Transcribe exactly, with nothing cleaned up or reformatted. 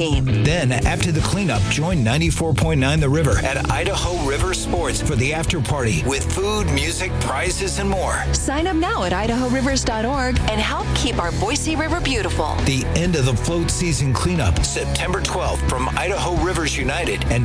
team. Then, after the cleanup, join ninety-four point nine The River at Idaho River Sports for the after party with food, music, prizes, and more. Sign up now at idaho rivers dot org and help keep our Boise River beautiful. The end of the float season cleanup, September twelfth, from Idaho Rivers United and